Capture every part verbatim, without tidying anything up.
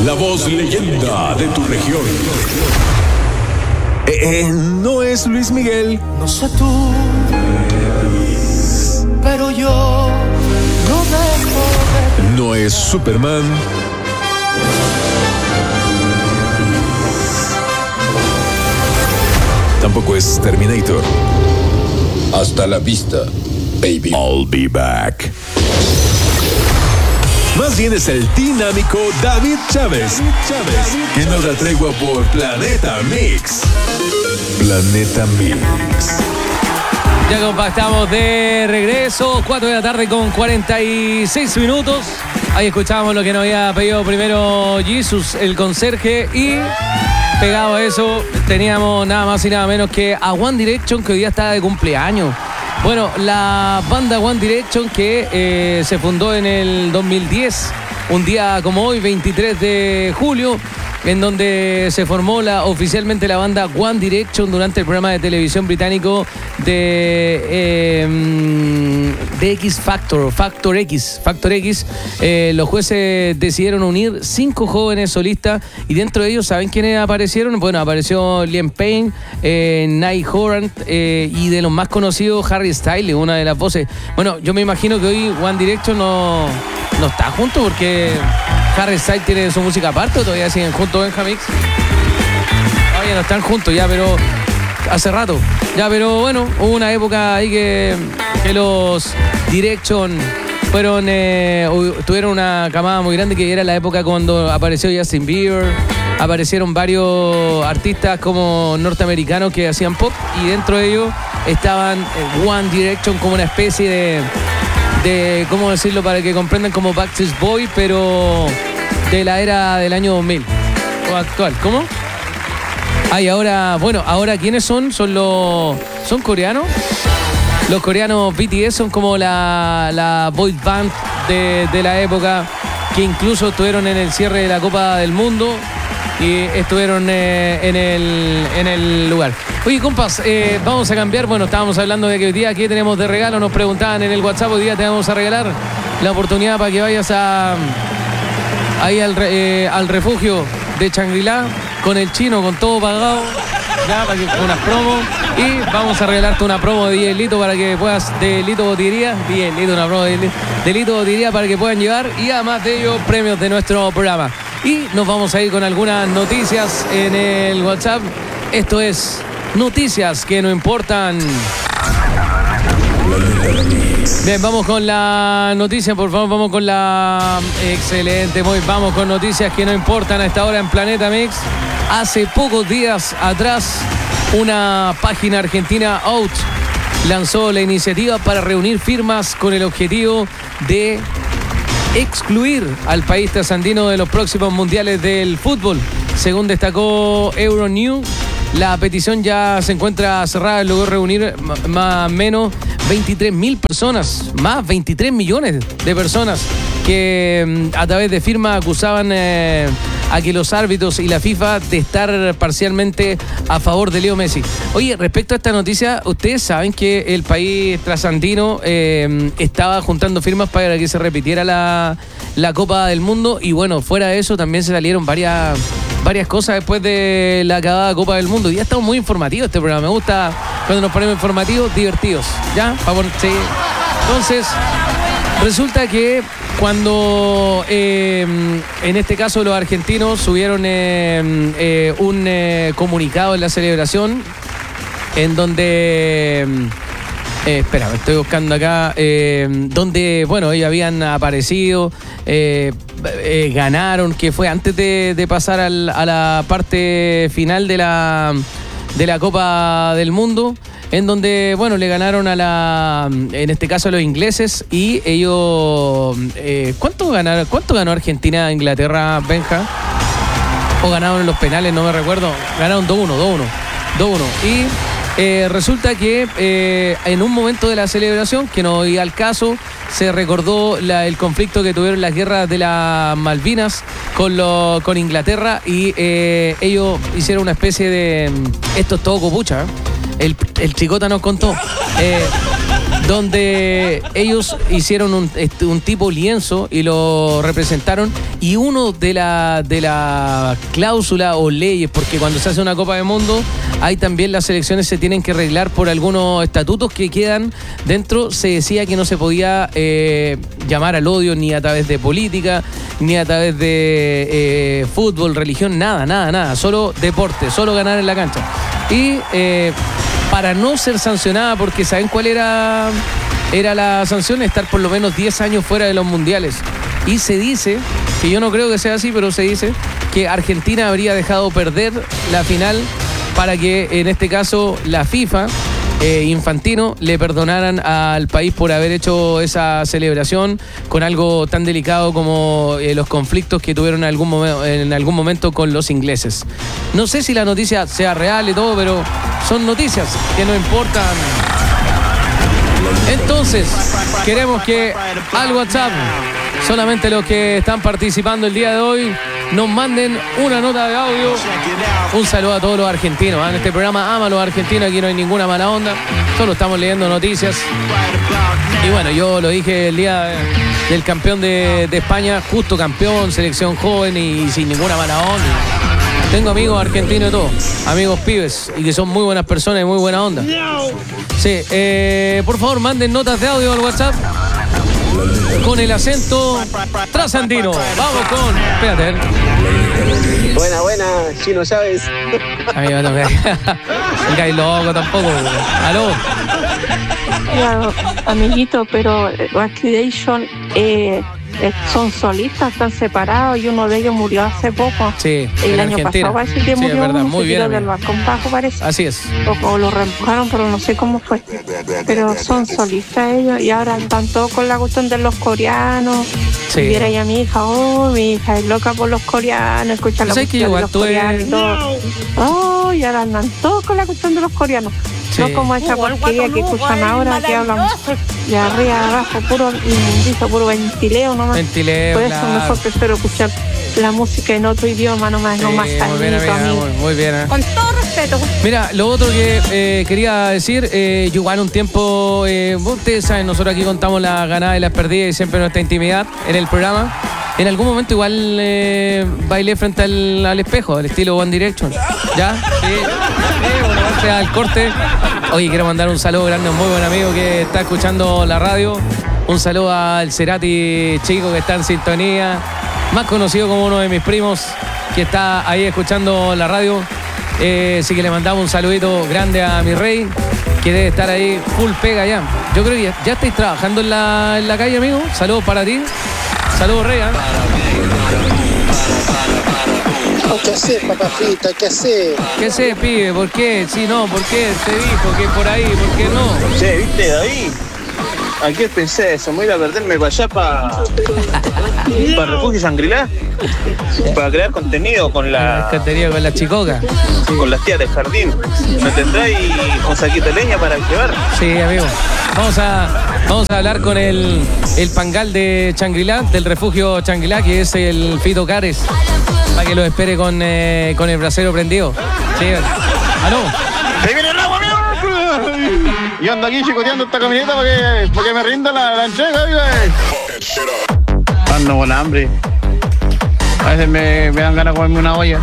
la voz leyenda de tu región. Eh, eh, no es Luis Miguel. No sé tú, pero yo no dejo de... No es Superman. Tampoco es Terminator. Hasta la vista, baby. I'll be back. Más bien es el dinámico David Chávez, Chávez, que nos da tregua por Planeta Mix. Planeta Mix. Ya compactamos de regreso, cuatro de la tarde con cuarenta y seis minutos. Ahí escuchábamos lo que nos había pedido primero Jesus, el conserje, y pegado a eso teníamos nada más y nada menos que a One Direction, que hoy día está de cumpleaños. Bueno, la banda One Direction que eh, se fundó en el dos mil diez, un día como hoy, veintitrés de julio, en donde se formó la, oficialmente la banda One Direction durante el programa de televisión británico de, eh, de X Factor, Factor X. Factor X, eh, los jueces decidieron unir cinco jóvenes solistas y dentro de ellos, ¿saben quiénes aparecieron? Bueno, apareció Liam Payne, eh, Niall Horan eh, y de los más conocidos, Harry Styles, una de las voces. Bueno, yo me imagino que hoy One Direction no, no está junto porque... Harry Styles tiene su música aparte, ¿o todavía siguen juntos, Benjamix? Todavía no están juntos ya, pero hace rato. Ya, pero bueno, hubo una época ahí que, que los Direction fueron, eh, tuvieron una camada muy grande, que era la época cuando apareció Justin Bieber, aparecieron varios artistas como norteamericanos que hacían pop, y dentro de ellos estaban eh, One Direction como una especie de... de, ¿cómo decirlo para que comprendan? Como Backstreet Boy, pero de la era del año dos mil o actual. ¿Cómo? Ah, y ahora, bueno, ahora ¿quiénes son? Son los... ¿Son coreanos? Los coreanos B T S son como la, la boy band de, de la época, que incluso estuvieron en el cierre de la Copa del Mundo y estuvieron eh, en, el, en el lugar. Oye, compas, eh, vamos a cambiar. Bueno, estábamos hablando de que hoy día aquí tenemos de regalo. Nos preguntaban en el WhatsApp, hoy día te vamos a regalar la oportunidad para que vayas a ahí al, eh, al refugio de Shangri-La con el chino, con todo pagado, ya, para que con unas promos. Y vamos a regalarte una promo de diez litros para que puedas, de Lito Botillería, diez litros, una promo de, de Lito Botillería para que puedan llevar, y además de ello, premios de nuestro programa. Y nos vamos a ir con algunas noticias en el WhatsApp. Esto es noticias que no importan. Bien, vamos con la noticia, por favor, vamos con la... Excelente, muy, vamos con noticias que no importan a esta hora en Planeta Mix. Hace pocos días atrás, una página argentina, Out, lanzó la iniciativa para reunir firmas con el objetivo de excluir al país trasandino de los próximos mundiales del fútbol. Según destacó Euronews, la petición ya se encuentra cerrada, logró reunir más o menos veintitrés mil personas, más veintitrés millones de personas que a través de firmas acusaban eh, a que los árbitros y la FIFA de estar parcialmente a favor de Leo Messi. Oye, respecto a esta noticia, ustedes saben que el país trasandino eh, estaba juntando firmas para que se repitiera la, la Copa del Mundo, y bueno, fuera de eso también se salieron varias... varias cosas después de la acabada Copa del Mundo. Ya estamos muy informativos este programa. Me gusta cuando nos ponemos informativos, divertidos. ¿Ya? Favor, sí. Entonces, resulta que cuando eh, en este caso los argentinos subieron eh, eh, un eh, comunicado en la celebración en donde... Eh, espera, me estoy buscando acá. Eh, donde, bueno, ellos habían aparecido, eh, eh, ganaron, que fue antes de, de pasar al, a la parte final de la, de la Copa del Mundo, en donde, bueno, le ganaron a la, en este caso a los ingleses, y ellos, eh, ¿cuánto ganaron? ¿Cuánto ganó Argentina a Inglaterra, Benja? O ganaron en los penales, no me recuerdo. Ganaron dos uno, dos uno, dos uno. Y Eh, resulta que eh, en un momento de la celebración, que no iba al caso, se recordó la, el conflicto que tuvieron las guerras de las Malvinas con, lo, con Inglaterra, y eh, ellos hicieron una especie de... Esto es todo copucha, ¿eh? el, el Chicota nos contó. Eh, donde ellos hicieron un, un tipo lienzo y lo representaron, y uno de la, de la cláusula o leyes, porque cuando se hace una Copa del Mundo hay también las selecciones se tienen que arreglar por algunos estatutos que quedan dentro. Se decía que no se podía eh, llamar al odio ni a través de política, ni a través de eh, fútbol, religión, nada, nada, nada, solo deporte, solo ganar en la cancha. Y eh, para no ser sancionada, porque ¿saben cuál era, era la sanción? Estar por lo menos diez años fuera de los mundiales. Y se dice, que yo no creo que sea así, pero se dice que Argentina habría dejado perder la final para que en este caso la FIFA, eh, Infantino, le perdonaran al país por haber hecho esa celebración con algo tan delicado como eh, los conflictos que tuvieron en algún, momen- en algún momento con los ingleses. No sé si la noticia sea real y todo, pero son noticias que no importan. Entonces, queremos que al WhatsApp, solamente los que están participando el día de hoy, nos manden una nota de audio. Un saludo a todos los argentinos, ¿eh? En este programa ama a los argentinos, aquí no hay ninguna mala onda, solo estamos leyendo noticias. Y bueno, yo lo dije el día del campeón de, de España, justo campeón, selección joven y, y sin ninguna mala onda. Tengo amigos argentinos y todo, amigos pibes, y que son muy buenas personas y muy buena onda. Sí, eh, por favor, manden notas de audio al WhatsApp con el acento trasandino. Vamos con... Espérate. Buena, buena, Chino Chávez. Amigo, no me vengáis loco tampoco. Aló. Claro, amiguito, pero Activation eh, eh, son solistas, están separados y uno de ellos murió hace poco. Sí, el en año Argentina. pasado parece que Sí, murió es verdad, uno, muy se bien, tiró del amigo. balcón bajo, parece. Así es. O, o lo reempujaron, pero no sé cómo fue. Pero son solistas ellos y ahora están todos con la cuestión de los coreanos. Sí. Y viera ya mi hija, oh, mi hija es loca por los coreanos, escucha la ¿Sabes que música de igual los tuve- coreanos y todo. Oh, y ahora andan todos con la cuestión de los coreanos. Sí. No como esa porquería que escuchan ahora, que hablan de arriba, abajo, puro inmundizo, puro ventileo nomás. Ventileo, Por eso claro. mejor prefiero escuchar la música en otro idioma nomás, no más Sí, muy bien, sanito, amiga, amigo. muy, muy bien. ¿eh? Con todo respeto. Mira, lo otro que eh, quería decir, eh, yo igual un tiempo, eh, ustedes saben, nosotros aquí contamos las ganadas y las perdidas y siempre nuestra intimidad en el programa. En algún momento igual eh, bailé frente al, al espejo, al estilo One Direction. ¿Ya? Sí. Sí, bueno, antes al corte. Oye, quiero mandar un saludo grande a un muy buen amigo que está escuchando la radio. Un saludo al Cerati chico que está en sintonía. Más conocido como uno de mis primos que está ahí escuchando la radio. Eh, así que le mandamos un saludito grande a mi rey, que debe estar ahí full pega ya. Yo creo que ya, ya estáis trabajando en la, en la calle, amigo. Saludos para ti. Saludos, rey. ¿eh? Hay que hacer, papá frita, hay que hacer. ¿Qué sé, pibe? ¿Por qué? Sí, no, ¿por qué? Se dijo que por ahí, ¿por qué no? Che, ¿viste, David? ¿A qué pensé eso? Me voy a ir a perderme para allá, para para Refugio Shangri-La, para crear contenido con la Contenido con la chicoca. con las tías del jardín. ¿Me tendráis un saquito de leña para llevar? Sí, amigo. Vamos a, vamos a hablar con el, el pangal de Shangri-La, del refugio Shangri-La, que es el Fito Cares, para que lo espere con, eh, con el brasero prendido. Sí. ¿Aló? ¡Ahí viene el agua, amigo! Yo ando aquí chicoteando esta camioneta para que, para que me rinda la, la entrega, ¿vive? Ando con hambre. A veces me, me dan ganas de comerme una olla.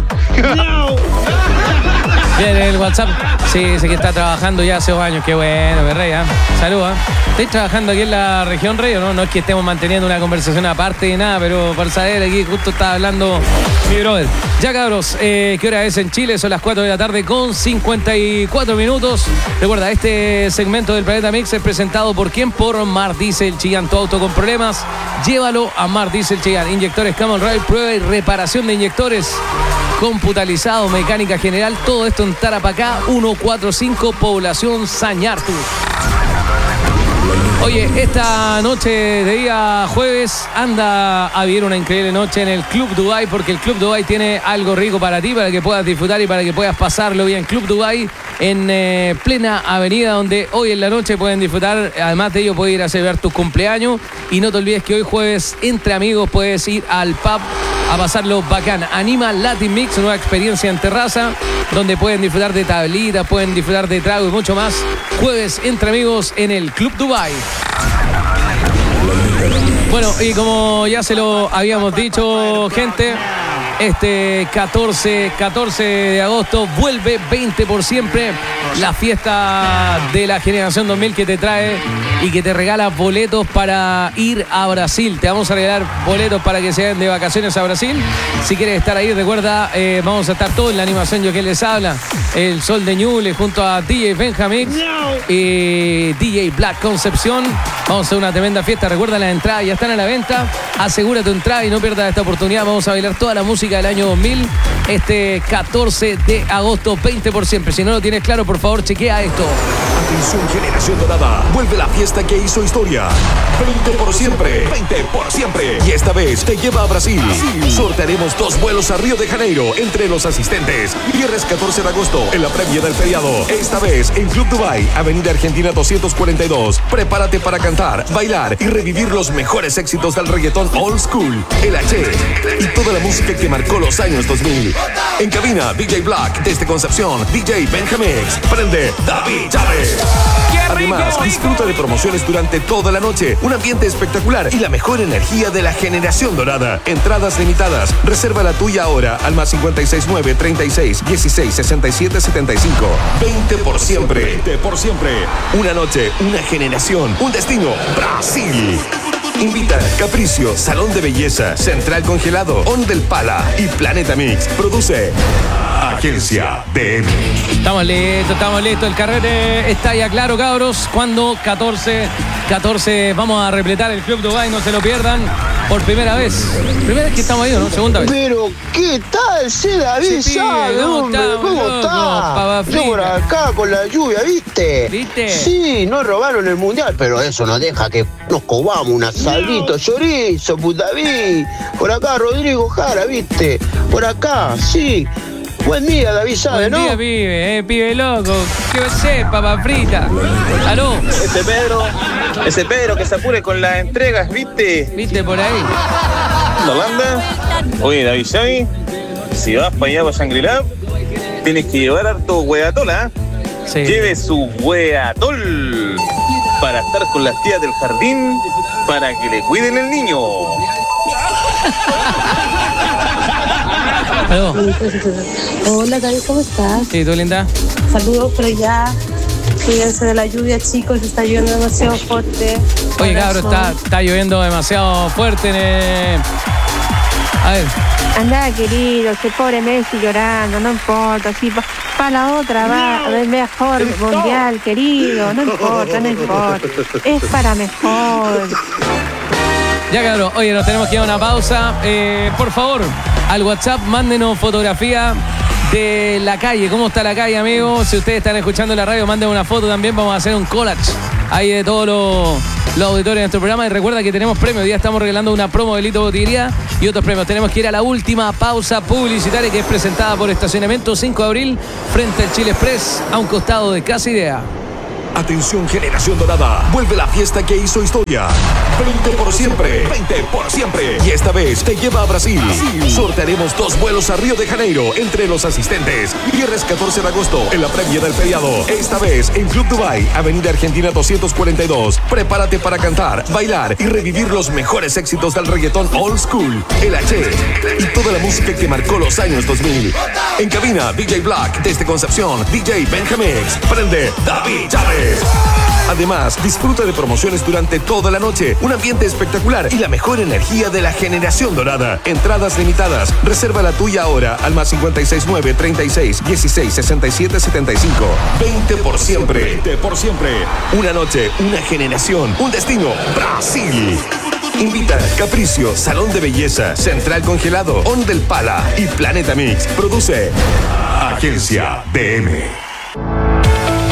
Bien, el WhatsApp. Sí, sé que está trabajando ya hace dos años. Qué bueno, mi rey. ¿eh? Saludos. ¿eh? ¿Estáis trabajando aquí en la región, rey, o no? No es que estemos manteniendo una conversación aparte ni nada, pero para saber, aquí justo estaba hablando mi brother. Ya, cabros, eh, ¿qué hora es en Chile? Son las cuatro de la tarde con cincuenta y cuatro minutos. Recuerda, este segmento del Planeta Mix es presentado por ¿quién? Por Mar Diesel Chillán. Tu auto con problemas, llévalo a Mar Diesel Chillán. Inyectores Camel Rail, prueba y reparación de inyectores. Computalizado, mecánica general, todo esto en Tarapacá, ciento cuarenta y cinco, población Sañartu. Oye, esta noche de día jueves anda a vivir una increíble noche en el Club Dubai, porque el Club Dubai tiene algo rico para ti, para que puedas disfrutar y para que puedas pasarlo bien. Club Dubai en eh, plena avenida, donde hoy en la noche pueden disfrutar. Además de ello, puedes ir a celebrar tus cumpleaños. Y no te olvides que hoy jueves, entre amigos, puedes ir al pub a pasarlo bacán. Anima Latin Mix, nueva experiencia en terraza, donde pueden disfrutar de tablitas, pueden disfrutar de trago y mucho más. Jueves entre amigos en el Club Dubai. Bueno, y como ya se lo habíamos dicho, gente, este catorce, catorce de agosto vuelve veinte por siempre, la fiesta de la generación dos mil, que te trae y que te regala boletos para ir a Brasil. Te vamos a regalar boletos para que se vayan de vacaciones a Brasil. Si quieres estar ahí, recuerda, eh, vamos a estar todos en la animación. Yo que les habla, el Sol de Ñuble junto a D J Benjamín y D J Black Concepción. Vamos a hacer una tremenda fiesta. Recuerda, las entradas ya están a la venta. Asegura tu entrada y no pierdas esta oportunidad. Vamos a bailar toda la música del año dos mil este catorce de agosto, veinte por siempre. Si no lo tienes claro, por favor, chequea esto. Atención, generación dorada. Vuelve la fiesta que hizo historia. veinte por siempre. veinte por siempre. Y esta vez te lleva a Brasil. Brasil. Sortearemos dos vuelos a Río de Janeiro entre los asistentes. Viernes catorce de agosto en la previa del feriado. Esta vez en Club Dubai, Avenida Argentina doscientos cuarenta y dos. Prepárate para cantar, bailar y revivir los mejores éxitos del reggaetón old school, el H y toda la música que marcó los años dos mil. En cabina, D J Black desde Concepción, D J Benjamín. Prende David Chávez. Además, disfruta de promociones durante toda la noche, un ambiente espectacular y la mejor energía de la generación dorada. Entradas limitadas. Reserva la tuya ahora al más cincuenta y seis nueve, treinta y seis, dieciséis, sesenta y siete, setenta y cinco. veinte por siempre. veinte por siempre. Una noche, una generación, un destino, Brasil. Invita Capricio, Salón de Belleza, Central Congelado, On del Pala y Planeta Mix. Produce Agencia D M. Estamos listos, estamos listos. El carrete está ya claro, cabros. Cuando catorce, catorce vamos a repletar el Club Dubai, no se lo pierdan. Por primera vez. Primera vez que estamos ahí, ¿no? Segunda vez. Pero, ¿qué tal? Se David Sí, sabe, ¿cómo hombre. estamos, ¿Cómo loco? está? Pava Yo por frita. acá con la lluvia, ¿viste? ¿Viste? Sí, nos robaron el mundial, pero eso no deja que nos comamos un asadito chorizo, puta David. Por acá, Rodrigo Jara, ¿viste? Por acá, sí. Buen día, David sabe, Buen ¿no? día, pibe, eh, pibe loco. ¿Qué va a ser, papa frita? ¿Aló? Ese Pedro, ese Pedro que se apure con las entregas, ¿viste? ¿Viste por ahí? Holanda. Oye, David Xavi, si vas para allá para Shangri-La, tienes que llevar harto hueatol, ¿ah? Sí. Lleve su hueatol para estar con las tías del jardín, para que le cuiden el niño. ¿Aló? Hola David, ¿cómo estás? Sí, ¿tú, linda? Saludos por allá. Cuídense de la lluvia, chicos, está lloviendo demasiado fuerte. Oye, cabrón, está, está lloviendo demasiado fuerte en el... A ver. Anda, querido, ese pobre Messi llorando, no importa, si para pa la otra va a ver mejor mundial, querido, no importa, no importa, es para mejor. Ya, cabrón, oye, nos tenemos que ir a una pausa. Eh, por favor, al WhatsApp, mándenos fotografía de la calle. ¿Cómo está la calle, amigos? Si ustedes están escuchando la radio, manden una foto también. Vamos a hacer un collage ahí de todos los, los auditorios de nuestro programa. Y recuerda que tenemos premios. Hoy día estamos regalando una promo de Lito Botillería y otros premios. Tenemos que ir a la última pausa publicitaria, que es presentada por Estacionamiento cinco de abril frente al Chile Express, a un costado de Casa Idea. Atención, generación dorada. Vuelve la fiesta que hizo historia. veinte por siempre. veinte por siempre. Y esta vez te lleva a Brasil. Brasil. Sortearemos dos vuelos a Río de Janeiro entre los asistentes. Viernes catorce de agosto en la previa del feriado. Esta vez en Club Dubai, Avenida Argentina doscientos cuarenta y dos. Prepárate para cantar, bailar y revivir los mejores éxitos del reggaetón old school, el H y toda la música que marcó los años dos mil. En cabina, D J Black desde Concepción, D J Benjamín. Prende David Chávez. Además, disfruta de promociones durante toda la noche, un ambiente espectacular y la mejor energía de la generación dorada. Entradas limitadas. Reserva la tuya ahora al más cincuenta y seis nueve, treinta y seis, dieciséis, sesenta y siete, setenta y cinco. veinte por siempre. veinte por siempre. Una noche, una generación, un destino, Brasil. Invita Capricio, Salón de Belleza, Central Congelado, On del Pala y Planeta Mix. Produce Agencia D M.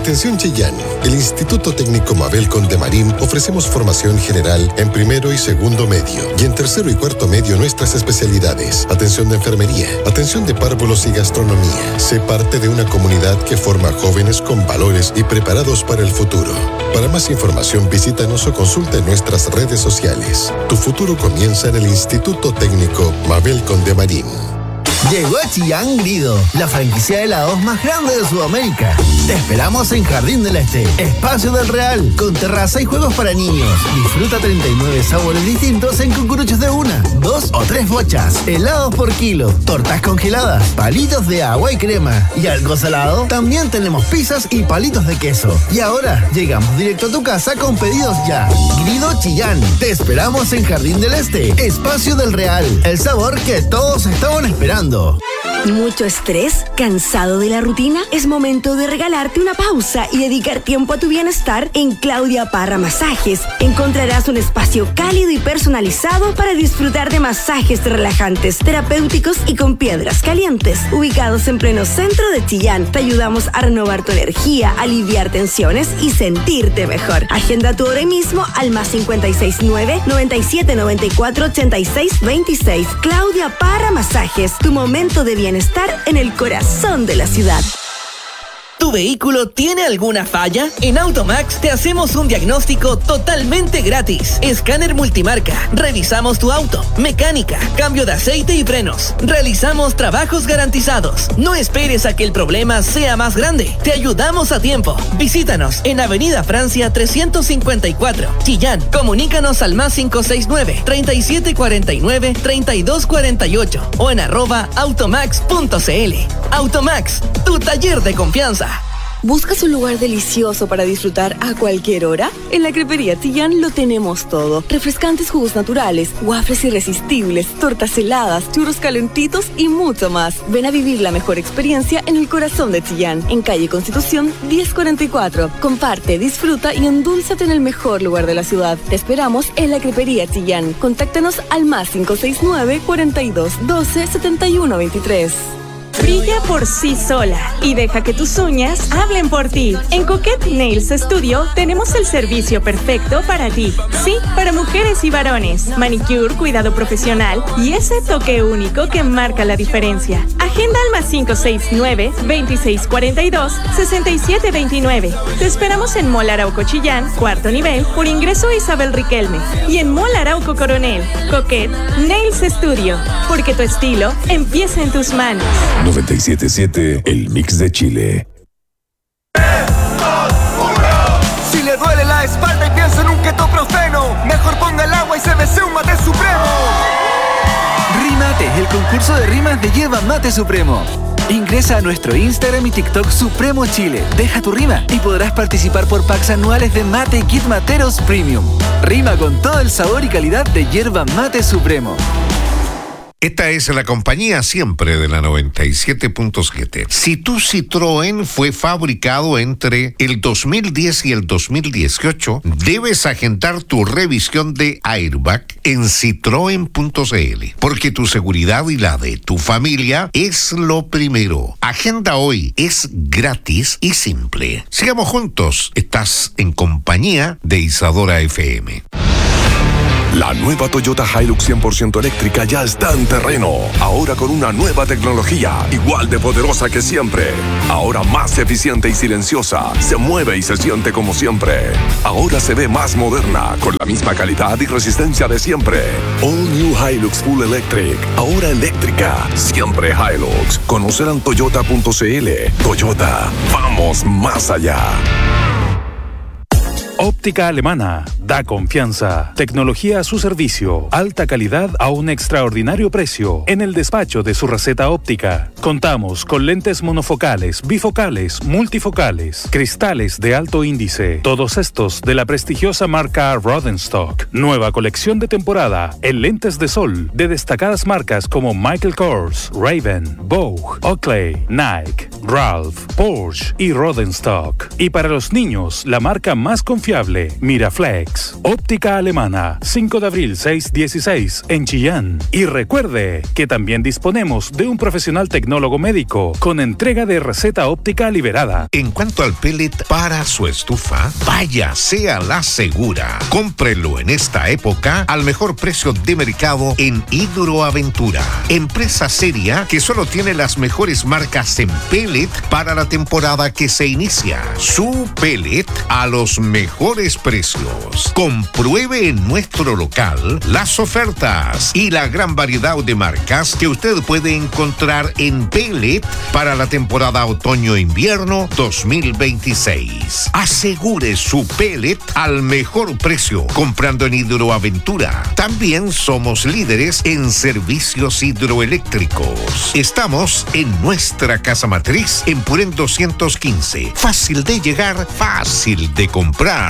Atención Chillán, el Instituto Técnico Mabel Condemarín ofrecemos formación general en primero y segundo medio y en tercero y cuarto medio nuestras especialidades. Atención de enfermería, atención de párvulos y gastronomía. Sé parte de una comunidad que forma jóvenes con valores y preparados para el futuro. Para más información visítanos o consulta en nuestras redes sociales. Tu futuro comienza en el Instituto Técnico Mabel Condemarín. Llegó a Chillán Grido, la franquicia de helados más grande de Sudamérica. Te esperamos en Jardín del Este, Espacio del Real, con terraza y juegos para niños. Disfruta treinta y nueve sabores distintos en cucuruchos de una, dos o tres bochas, helados por kilo, tortas congeladas, palitos de agua y crema. Y algo salado, también tenemos pizzas y palitos de queso. Y ahora, llegamos directo a tu casa con pedidos ya. Grido Chillán, te esperamos en Jardín del Este, Espacio del Real, el sabor que todos estaban esperando. ¿Mucho estrés? ¿Cansado de la rutina? Es momento de regalarte una pausa y dedicar tiempo a tu bienestar en Claudia Parra Masajes. Encontrarás un espacio cálido y personalizado para disfrutar de masajes relajantes, terapéuticos y con piedras calientes. Ubicados en pleno centro de Chillán, te ayudamos a renovar tu energía, aliviar tensiones y sentirte mejor. Agenda tu hora mismo al más cinco seis nueve, noventa y siete noventa y cuatro, ochenta y seis veintiséis. Claudia Parra Masajes, tu momento de bienestar en el corazón de la ciudad. ¿Tu vehículo tiene alguna falla? En Automax te hacemos un diagnóstico totalmente gratis. Escáner multimarca. Revisamos tu auto. Mecánica. Cambio de aceite y frenos. Realizamos trabajos garantizados. No esperes a que el problema sea más grande. Te ayudamos a tiempo. Visítanos en Avenida Francia trescientos cincuenta y cuatro, Chillán. Comunícanos al más cinco seis nueve, treinta y siete cuarenta y nueve, treinta y dos cuarenta y ocho o en arroba automax punto cl. Automax, tu taller de confianza. ¿Buscas un lugar delicioso para disfrutar a cualquier hora? En la Crepería Chillán lo tenemos todo. Refrescantes jugos naturales, waffles irresistibles, tortas heladas, churros calentitos y mucho más. Ven a vivir la mejor experiencia en el corazón de Chillán, en calle Constitución diez cuarenta y cuatro. Comparte, disfruta y endúlzate en el mejor lugar de la ciudad. Te esperamos en la Crepería Chillán. Contáctanos al más cinco seis nueve, cuarenta y dos, doce, setenta y uno veintitrés. Brilla por sí sola y deja que tus uñas hablen por ti. En Coquette Nails Studio tenemos el servicio perfecto para ti. Sí, para mujeres y varones. Manicure, cuidado profesional y ese toque único que marca la diferencia. Agenda al más cinco seis nueve, veintiséis cuarenta y dos, sesenta y siete veintinueve. Te esperamos en Mall Arauco Chillán, cuarto nivel, por ingreso Isabel Riquelme. Y en Mall Arauco Coronel, Coquette Nails Studio. Porque tu estilo empieza en tus manos. noventa y siete punto siete, el mix de Chile. Si le duele la espalda y piensa en un ketoprofeno, mejor ponga el agua y se bese un mate supremo. Rímate, el concurso de rimas de Hierba Mate Supremo. Ingresa a nuestro Instagram y TikTok Supremo Chile. Deja tu rima y podrás participar por packs anuales de mate y kit materos premium. Rima con todo el sabor y calidad de Hierba Mate Supremo. Esta es la compañía siempre de la noventa y siete punto siete. Si tu Citroën fue fabricado entre el dos mil diez y el dos mil dieciocho, debes agendar tu revisión de airbag en citroen punto cl, porque tu seguridad y la de tu familia es lo primero. Agenda hoy, es gratis y simple. Sigamos juntos, estás en compañía de Isadora F M. La nueva Toyota Hilux cien por ciento eléctrica ya está en terreno. Ahora con una nueva tecnología, igual de poderosa que siempre. Ahora más eficiente y silenciosa. Se mueve y se siente como siempre. Ahora se ve más moderna, con la misma calidad y resistencia de siempre. All New Hilux Full Electric. Ahora eléctrica. Siempre Hilux. Conocerán toyota punto cl. Toyota. Vamos más allá. Óptica Alemana. Da confianza. Tecnología a su servicio. Alta calidad a un extraordinario precio. En el despacho de su receta óptica. Contamos con lentes monofocales, bifocales, multifocales, cristales de alto índice. Todos estos de la prestigiosa marca Rodenstock. Nueva colección de temporada en lentes de sol de destacadas marcas como Michael Kors, Ray-Ban, Vogue, Oakley, Nike, Ralph, Porsche y Rodenstock. Y para los niños, la marca más confiable confiable. Miraflex. Óptica Alemana. cinco de abril seiscientos dieciséis en Chillán. Y recuerde que también disponemos de un profesional tecnólogo médico con entrega de receta óptica liberada. En cuanto al pellet para su estufa, vaya, sea la segura. Cómprelo en esta época al mejor precio de mercado en Hidroaventura. Empresa seria que solo tiene las mejores marcas en pellet para la temporada que se inicia. Su pellet a los mejores precios. Compruebe en nuestro local las ofertas y la gran variedad de marcas que usted puede encontrar en pellet para la temporada otoño-invierno dos mil veintiséis. Asegure su pellet al mejor precio comprando en Hidroaventura. También somos líderes en servicios hidroeléctricos. Estamos en nuestra casa matriz en Purén doscientos quince. Fácil de llegar, fácil de comprar.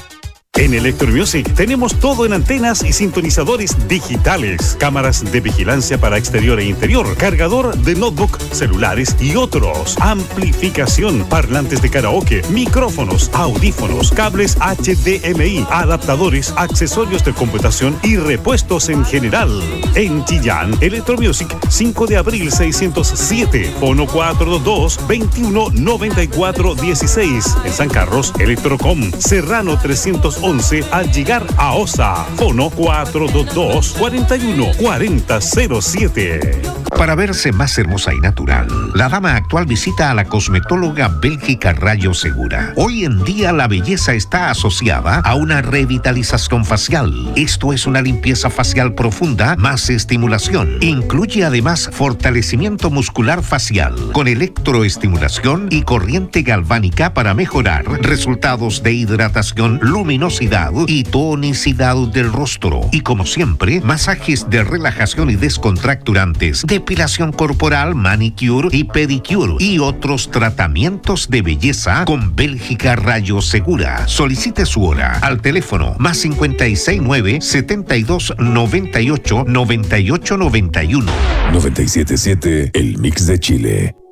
En Electromusic tenemos todo en antenas y sintonizadores digitales, cámaras de vigilancia para exterior e interior, cargador de notebook, celulares y otros, amplificación, parlantes de karaoke, micrófonos, audífonos, cables H D M I, adaptadores, accesorios de computación y repuestos en general. En Chillán, Electromusic, cinco de abril seiscientos siete, fono cuatro dos dos, veintiuno noventa y cuatro dieciséis. En San Carlos, Electrocom, Serrano trescientos once al llegar a Osa, fono cuatro dos dos, cuarenta y uno cuarenta cero siete. Para verse más hermosa y natural, la dama actual visita a la cosmetóloga Bélgica Rayo Segura. Hoy en día la belleza está asociada a una revitalización facial. Esto es una limpieza facial profunda más estimulación. Incluye además fortalecimiento muscular facial con electroestimulación y corriente galvánica para mejorar resultados de hidratación, luminosidad y tonicidad del rostro. Y como siempre, masajes de relajación y descontracturantes, depilación corporal, manicure y pedicure y otros tratamientos de belleza con Bélgica Rayo Segura. Solicite su hora al teléfono más cincuenta y seis nueve, setenta y dos, noventa y ocho, noventa y ocho, noventa y uno. noventa y siete punto siete, el mix de Chile.